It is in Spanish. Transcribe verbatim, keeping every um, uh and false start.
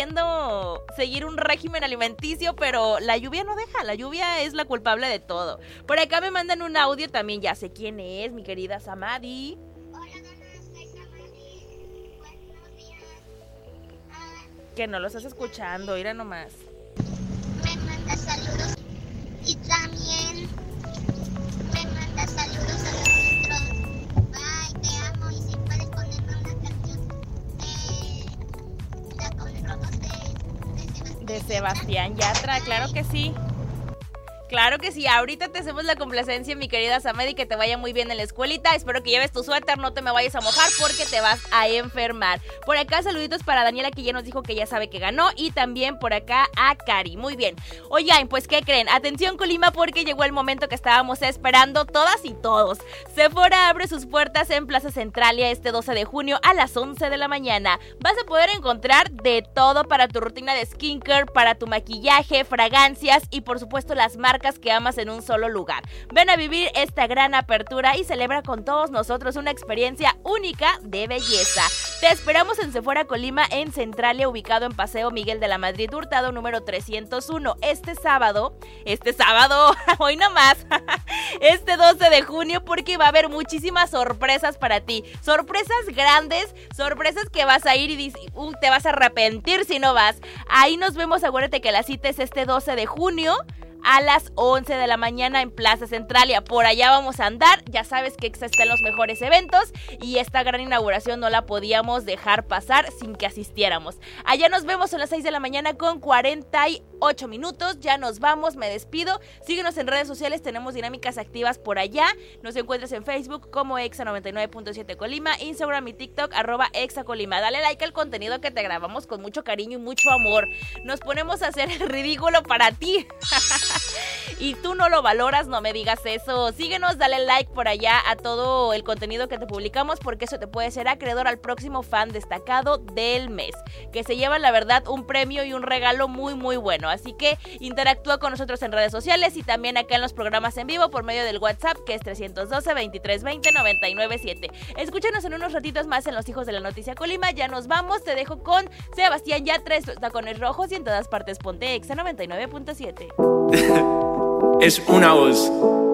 queriendo seguir un régimen alimenticio, pero la lluvia no deja, la lluvia es la culpable de todo. Por acá me mandan un audio, también ya sé quién es, mi querida Samadi. Hola, Dana, soy Samadi. Buenos días. Ah, Que no lo estás escuchando, mira nomás. me manda saludos y también me manda saludos a nosotros. Bye, te amo y si puedes ponerme una canción de Tacones Rojos de, de Sebastián. De Sebastián Yatra, claro que sí. Claro que sí, ahorita te hacemos la complacencia, mi querida Samedi, que te vaya muy bien en la escuelita. Espero que lleves tu suéter, no te me vayas a mojar porque te vas a enfermar. Por acá saluditos para Daniela, que ya nos dijo que ya sabe que ganó, y también por acá a Cari. Muy bien. Oigan, pues ¿qué creen? Atención Colima, porque llegó el momento que estábamos esperando todas y todos. Sephora abre sus puertas en Plaza Centralia este doce de junio a las once de la mañana. Vas a poder encontrar de todo para tu rutina de skincare, para tu maquillaje, fragancias y por supuesto las marcas que amas en un solo lugar. Ven a vivir esta gran apertura y celebra con todos nosotros una experiencia única de belleza. Te esperamos en Sephora Colima, en Centralia, ubicado en Paseo Miguel de la Madrid Hurtado número trescientos uno. Este sábado, este sábado, hoy nomás, este doce de junio, porque va a haber muchísimas sorpresas para ti. Sorpresas grandes, sorpresas que vas a ir y dices, uh, te vas a arrepentir si no vas. Ahí nos vemos, acuérdate que la cita es este doce de junio. A las once de la mañana en Plaza Centralia. Por allá vamos a andar. Ya sabes que Exa está en los mejores eventos y esta gran inauguración no la podíamos dejar pasar sin que asistiéramos. Allá nos vemos a las seis de la mañana con cuarenta y ocho minutos. Ya nos vamos, me despido. Síguenos en redes sociales, tenemos dinámicas activas por allá. Nos encuentras en Facebook como Exa noventa y nueve punto siete Colima, Instagram y TikTok arroba Exa Colima. Dale like al contenido que te grabamos con mucho cariño y mucho amor. Nos ponemos a hacer el ridículo para ti. Y tú no lo valoras, no me digas eso. Síguenos, dale like por allá a todo el contenido que te publicamos, porque eso te puede ser acreedor al próximo fan destacado del mes, que se lleva la verdad un premio y un regalo muy muy bueno. Así que interactúa con nosotros en redes sociales y también acá en los programas en vivo por medio del WhatsApp, que es trescientos doce, veintitrés veinte, noventa y nueve siete. Escúchanos en unos ratitos más en Los Hijos de la Noticia Colima. Ya nos vamos, te dejo con Sebastián Yatra, Tacones Rojos, y en todas partes ponte Exa noventa y nueve punto siete. Es una voz.